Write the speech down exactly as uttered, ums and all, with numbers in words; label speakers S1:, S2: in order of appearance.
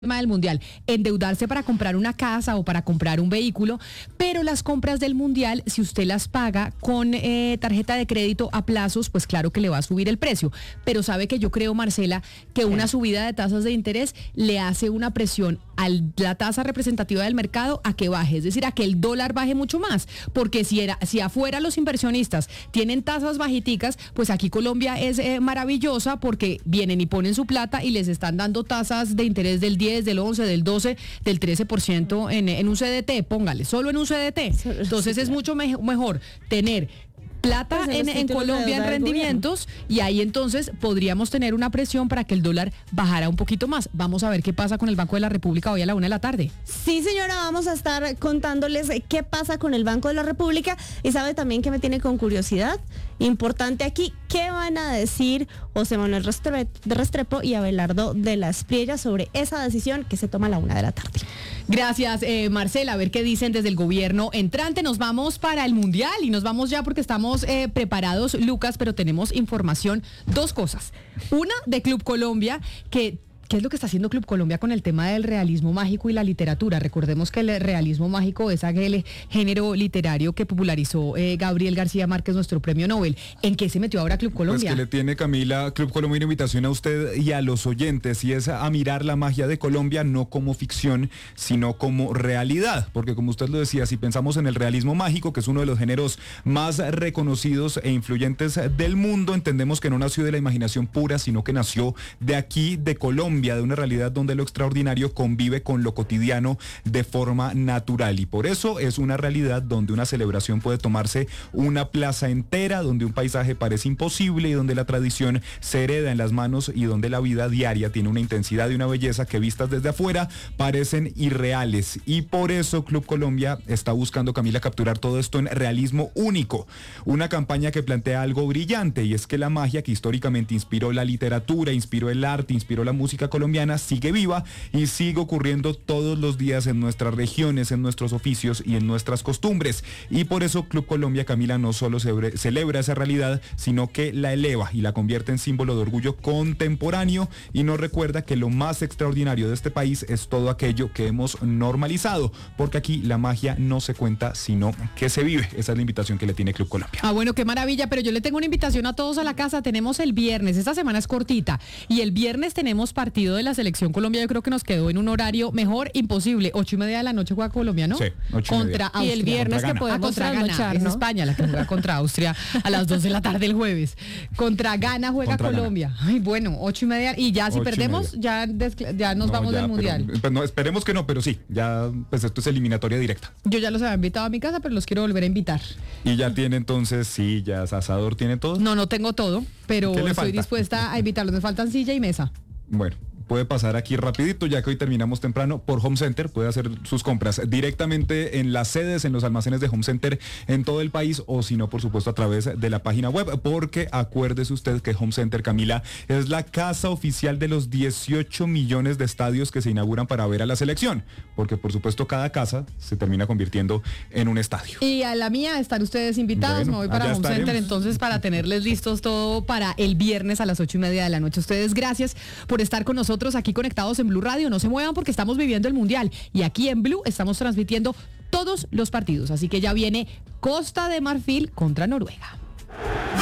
S1: tema del mundial, endeudarse para comprar una casa o para comprar un vehículo, pero las compras del mundial, si usted las paga con eh, tarjeta de crédito a plazos, pues claro que le va a subir el precio. Pero sabe que yo creo, Marcela, que una subida de tasas de interés le hace una presión a la tasa representativa del mercado a que baje, es decir, a que el dólar baje mucho más, porque si era, si afuera los inversionistas tienen tasas bajiticas, pues aquí Colombia es eh, maravillosa porque vienen y ponen su plata y les están dando tasas de interés del diez, del once, del doce, del trece por ciento en, en un C D T, póngale, solo en un C D T. Entonces es mucho me- mejor tener plata
S2: Pues
S1: en, en Colombia en rendimientos y ahí entonces podríamos tener una presión para que el dólar bajara un poquito más. Vamos a ver qué pasa con el Banco de la República hoy a la una de la tarde.
S2: Sí, señora, vamos a estar contándoles qué pasa con el Banco de la República y sabe también que me tiene con curiosidad. Importante aquí, ¿qué van a decir José Manuel Restre- de Restrepo y Abelardo de la Espriella sobre esa decisión que se toma a la una de la tarde?
S1: Gracias, eh, Marcela. A ver qué dicen desde el gobierno entrante. Nos vamos para el Mundial y nos vamos ya porque estamos eh, preparados, Lucas, pero tenemos información, dos cosas. Una de Club Colombia, que... ¿Qué es lo que está haciendo Club Colombia con el tema del realismo mágico y la literatura? Recordemos que el realismo mágico es aquel género literario que popularizó eh, Gabriel García Márquez, nuestro premio Nobel. ¿En qué se metió ahora Club Colombia?
S3: Pues que le tiene, Camila, Club Colombia, una invitación a usted y a los oyentes, y es a mirar la magia de Colombia no como ficción, sino como realidad. Porque como usted lo decía, si pensamos en el realismo mágico, que es uno de los géneros más reconocidos e influyentes del mundo, entendemos que no nació de la imaginación pura, sino que nació de aquí, de Colombia, de una realidad donde lo extraordinario convive con lo cotidiano de forma natural, y por eso es una realidad donde una celebración puede tomarse una plaza entera, donde un paisaje parece imposible y donde la tradición se hereda en las manos y donde la vida diaria tiene una intensidad y una belleza que vistas desde afuera parecen irreales, y por eso Club Colombia está buscando, Camila, capturar todo esto en realismo único, una campaña que plantea algo brillante, y es que la magia que históricamente inspiró la literatura, inspiró el arte, inspiró la música colombiana sigue viva y sigue ocurriendo todos los días en nuestras regiones, en nuestros oficios y en nuestras costumbres. Y por eso Club Colombia, Camila, no solo cebre, celebra esa realidad, sino que la eleva y la convierte en símbolo de orgullo contemporáneo, y nos recuerda que lo más extraordinario de este país es todo aquello que hemos normalizado, porque aquí la magia no se cuenta, sino que se vive. Esa es la invitación que le tiene Club Colombia.
S1: Ah, bueno, qué maravilla, pero yo le tengo una invitación a todos a la casa. Tenemos el viernes, esta semana es cortita, y el viernes tenemos partido de la Selección Colombia. Yo creo que nos quedó en un horario mejor imposible. Ocho y media de la noche juega Colombia, ¿no?
S3: Sí, ocho y
S1: contra
S3: media.
S1: Austria.
S2: Y el viernes que podemos
S1: ah, contra Ghana.
S2: trasnochar,
S1: Es
S2: ¿no?
S1: España la que juega contra Austria a las dos de la tarde el jueves. Contra Ghana juega
S3: Contra
S1: Colombia.
S3: Ghana.
S1: Ay, bueno, ocho y media. Y ya si
S3: Ocho y
S1: perdemos, ya, descla- ya nos
S3: No,
S1: vamos
S3: ya,
S1: del
S3: pero-
S1: Mundial.
S3: pues no, esperemos que no, pero sí, ya pues esto es eliminatoria directa.
S1: Yo ya los había invitado a mi casa, pero los quiero volver a invitar.
S3: Y ya tiene entonces sillas, asador, tiene todo.
S1: No, no tengo todo, pero
S3: ¿Qué le
S1: estoy
S3: falta?
S1: dispuesta a invitarlos. Me faltan silla y mesa.
S3: Bueno, puede pasar aquí rapidito, ya que hoy terminamos temprano por Home Center, puede hacer sus compras directamente en las sedes, en los almacenes de Home Center en todo el país, o si no, por supuesto, a través de la página web, porque acuérdese usted que Home Center, Camila, es la casa oficial de los dieciocho millones de estadios que se inauguran para ver a la selección, porque por supuesto cada casa se termina convirtiendo en un estadio.
S1: Y a la mía están ustedes invitados.
S3: Bueno,
S1: Me voy para
S3: allá
S1: Home Center
S3: estaremos.
S1: entonces para tenerles listos todo para el viernes a las ocho y media de la noche. Ustedes, gracias por estar con nosotros aquí conectados en Blue Radio. No se muevan porque estamos viviendo el Mundial y aquí en Blue estamos transmitiendo todos los partidos. Así que ya viene Costa de Marfil contra Noruega.